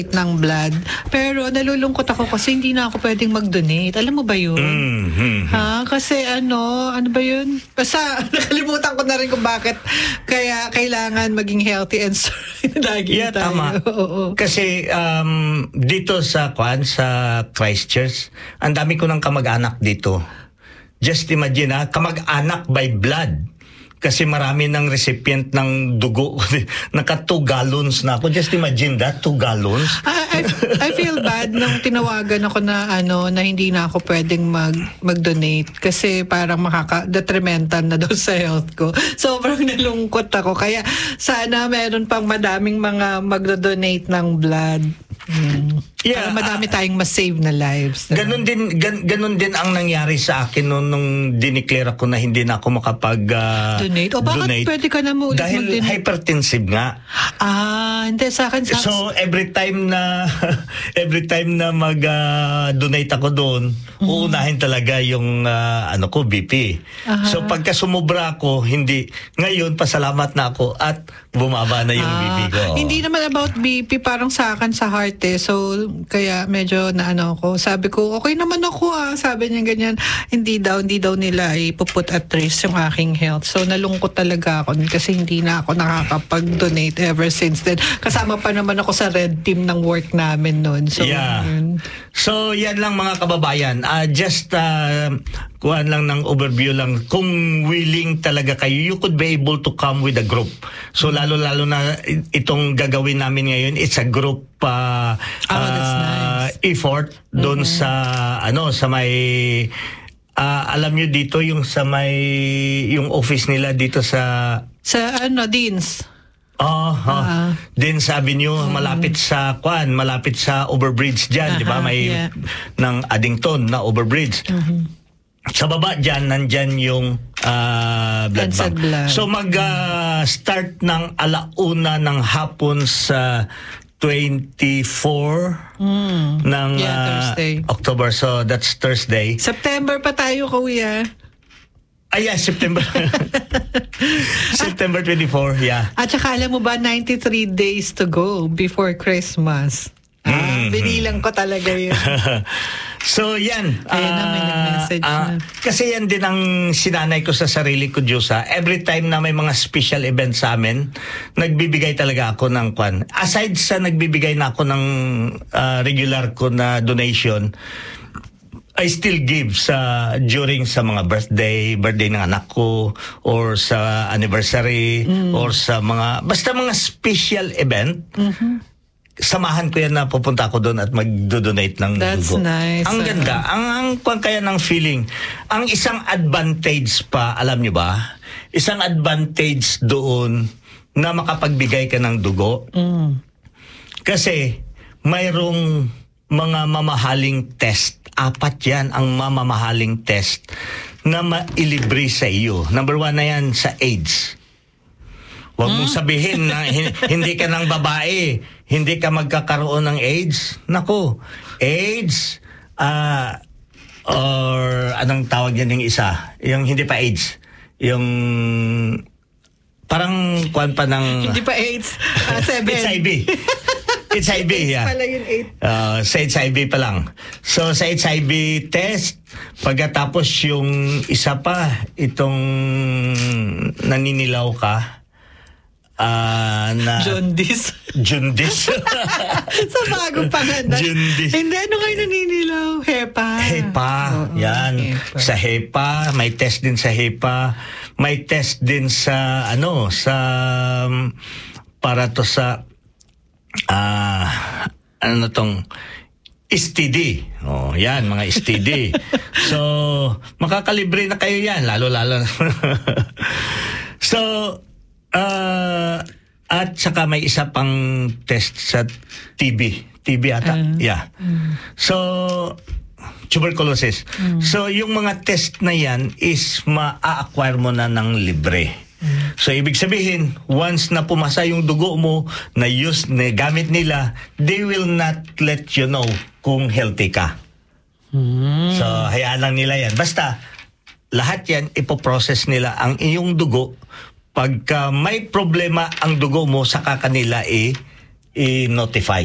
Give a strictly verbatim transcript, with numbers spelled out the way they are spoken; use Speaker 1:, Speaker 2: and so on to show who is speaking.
Speaker 1: ng blood. Pero nalulungkot ako kasi hindi na ako pwedeng mag-donate. Alam mo ba yun?
Speaker 2: Mm-hmm.
Speaker 1: Ha? Kasi ano, ano ba yun? Basta nakalimutan ko na rin kung bakit kaya kailangan maging healthy and strong lagi
Speaker 2: Yeah,
Speaker 1: tayo.
Speaker 2: tama.
Speaker 1: Oo.
Speaker 2: Kasi um, dito sa Kwan, sa Christchurch, ang dami ko ng kamag-anak dito. Just imagine ha, kamag-anak by blood. Kasi marami ng recipient ng dugo. Naka two gallons na ako. Just imagine that, two gallons.
Speaker 1: I, I, I feel bad nung tinawagan ako na ano na hindi na ako pwedeng mag mag-donate kasi parang makaka-detrimental na daw sa health ko. Sobrang nalungkot ako. Kaya sana meron pang madaming mga magdo-donate ng blood. Hmm.
Speaker 2: Yeah,
Speaker 1: para madami tayong mas-save na lives.
Speaker 2: Ganun din gan, ganun din ang nangyari sa akin nung, nung dineclare ko na hindi na ako makapag uh,
Speaker 1: donate. O bakit
Speaker 2: donate.
Speaker 1: Pwede ka na mo ulit
Speaker 2: Dahil
Speaker 1: mag-donate?
Speaker 2: hypertensive nga.
Speaker 1: Ah, hindi sa akin. Sa...
Speaker 2: So every time na every time na mag-donate uh, ako doon, mm-hmm. uunahin talaga yung uh, ano ko B P. Aha. So pagka sumobra ako, hindi. Ngayon pasalamat na ako at bumaba na yung ah, B P ko.
Speaker 1: Hindi naman about B P, parang sa akin sa heart eh. So kaya medyo na ano ko. Sabi ko, okay naman ako ah. Sabi niya ganyan. Hindi daw, hindi daw nila ipuput at risk yung aking health. So nalungkot talaga ako kasi hindi na ako nakakapag-donate ever since then. Kasama pa naman ako sa red team ng work namin noon. So,
Speaker 2: yeah.
Speaker 1: Yun.
Speaker 2: So yan lang mga kababayan. Uh, just uh, kuhaan lang ng overview lang. Kung willing talaga kayo, you could be able to come with a group. So lalo-lalo na itong gagawin namin ngayon, it's a group uh,
Speaker 1: oh, that's
Speaker 2: uh,
Speaker 1: nice.
Speaker 2: effort doon mm-hmm. sa ano sa may uh, alam nyo dito yung sa may yung office nila dito sa
Speaker 1: sa ano Deans.
Speaker 2: Oh, uh-huh. Deans Avenue, mm-hmm. malapit sa Kwan, malapit sa overbridge diyan, uh-huh, 'di ba? May yeah. ng Addington na overbridge. Mm-hmm. Sa baba diyan nandyan yung uh, blood bank. Blood. So mag-start uh, ng alauna ng hapon sa twenty-four mm. ng
Speaker 1: yeah,
Speaker 2: uh, October. So that's Thursday.
Speaker 1: September pa tayo, kuya.
Speaker 2: Ah, yeah, September. September twenty-fourth, yeah.
Speaker 1: At saka alam mo ba, ninety-three days to go before Christmas. Ah, mm-hmm. Binilang ko talaga yun.
Speaker 2: So yan,
Speaker 1: ayun na, may nag-message
Speaker 2: uh,
Speaker 1: na.
Speaker 2: Kasi yan din ang sinanay ko sa sarili ko, Diyosa. Every time na may mga special event sa amin, nagbibigay talaga ako ng kwan. Aside sa nagbibigay na ako ng uh, regular ko na donation, I still give sa during sa mga birthday, birthday ng anak ko, or sa anniversary, mm. or sa mga, basta mga special event, mm-hmm. samahan ko yan na pupunta ako doon at mag-donate ng
Speaker 1: That's
Speaker 2: dugo.
Speaker 1: Nice.
Speaker 2: Ang ganda. Ang, ang kung kaya ng feeling. Ang isang advantage pa, alam nyo ba? Isang advantage doon na makapagbigay ka ng dugo. Mm. Kasi mayroong mga mamahaling test. Apat yan ang mamamahaling test na mailibre sa iyo. Number one na yan sa AIDS. Huwag mong sabihin na hindi ka ng babae, hindi ka magkakaroon ng AIDS. Naku, AIDS, uh, or anong tawag yan yung isa? Yung hindi pa AIDS. Yung parang kuwan pa ng...
Speaker 1: Hindi pa AIDS, uh, seven.
Speaker 2: H I V. H I V, yeah.
Speaker 1: Pala yung eight.
Speaker 2: Uh, sa H I V pa lang. So, sa H I V test, pagkatapos yung isa pa, itong naninilaw ka, Uh, na
Speaker 1: Jaundice.
Speaker 2: Jaundice.
Speaker 1: Sa bagong pangalan.
Speaker 2: Jaundice.
Speaker 1: Hindi, ano kayo naninilaw? HEPA.
Speaker 2: HEPA. Oo, yan. HEPA. Sa HEPA, may test din sa HEPA. May test din sa, ano, sa, para to sa, ah, uh, ano tong, S T D. Oh, yan, mga S T D. So, makakalibre na kayo yan. Lalo-lalo. So, Uh, at saka may isa pang test sa T B. T B ata. Uh, yeah. Mm. So, tuberculosis. Mm. So, yung mga test na yan is ma-acquire mo na ng libre. Mm. So, ibig sabihin, once na pumasa yung dugo mo, na use, na gamit nila, they will not let you know kung healthy ka. Mm. So, hayaan lang nila yan. Basta, lahat yan, ipoprocess nila ang iyong dugo. Pagka may problema ang dugo mo, saka kanila i- i-notify.